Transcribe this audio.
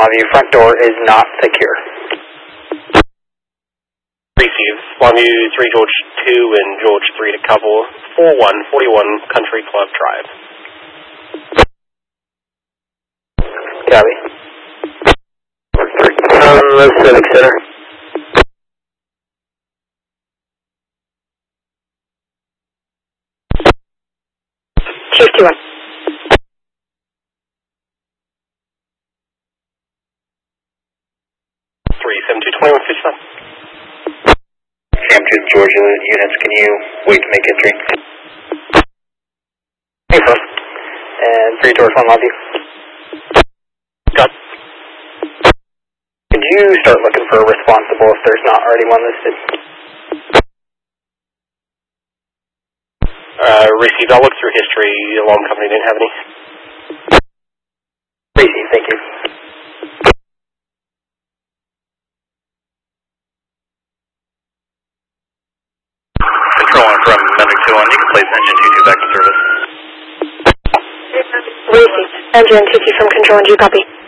Longview, front door is not secure. Receive. Longview 3 George 2 and George 3 to couple 4141 Country Club Drive. Copy. Civic Center. Chief 2-1. 372-2157. Sam 2 Georgia units, can you wait to make entry? Hey, sir. And 3 George 1 Longview. Got. Could you start looking for a responsible if there's not already one listed? Received. I'll look through history. Alarm company didn't have any. Received, thank you. Control 1 from Medic 2-1, you can place engine 2-2 back to service. Received. Engine 2-2 from Control 1, do you copy?